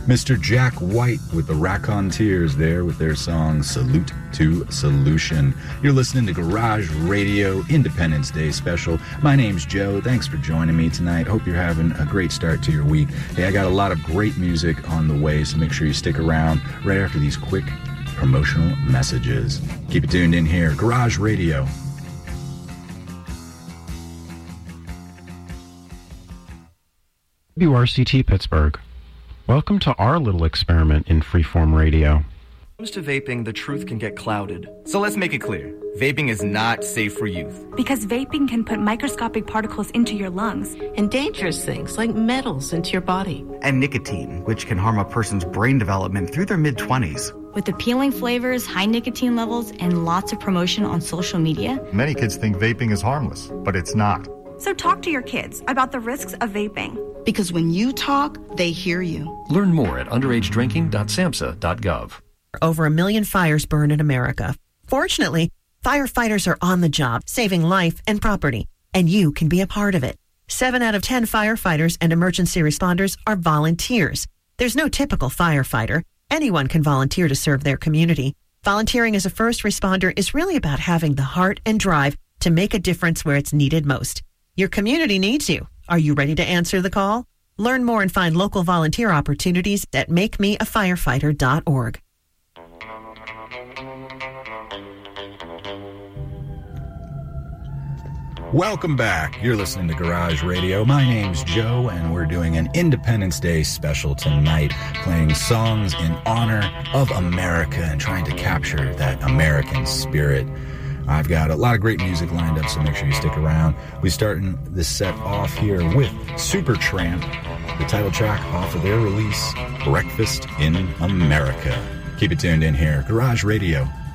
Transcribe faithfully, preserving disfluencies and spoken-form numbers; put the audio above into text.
Mister Jack White with the Raconteurs there with their song Salute to Solution. You're listening to Garage Radio Independence Day special. My name's Joe. Thanks for joining me tonight. Hope you're having a great start to your week. Hey, I got a lot of great music on the way, so make sure you stick around right after these quick promotional messages. Keep it tuned in here. Garage Radio. W R C T Pittsburgh. Welcome to our little experiment in freeform radio. When it comes to vaping, the truth can get clouded. So let's make it clear. Vaping is not safe for youth. Because vaping can put microscopic particles into your lungs. And dangerous things like metals into your body. And nicotine, which can harm a person's brain development through their mid-twenties. With appealing flavors, high nicotine levels, and lots of promotion on social media. Many kids think vaping is harmless, but it's not. So talk to your kids about the risks of vaping. Because when you talk, they hear you. Learn more at underage drinking dot samhsa dot gov. Over a million fires burn in America. Fortunately, firefighters are on the job, saving life and property, and you can be a part of it. Seven out of ten firefighters and emergency responders are volunteers. There's no typical firefighter. Anyone can volunteer to serve their community. Volunteering as a first responder is really about having the heart and drive to make a difference where it's needed most. Your community needs you. Are you ready to answer the call? Learn more and find local volunteer opportunities at make me a firefighter dot org. Welcome back. You're listening to Garage Radio. My name's Joe, and we're doing an Independence Day special tonight, playing songs in honor of America and trying to capture that American spirit. I've got a lot of great music lined up, so make sure you stick around. We're starting this set off here with Supertramp, the title track off of their release, Breakfast in America. Keep it tuned in here. Garage Radio,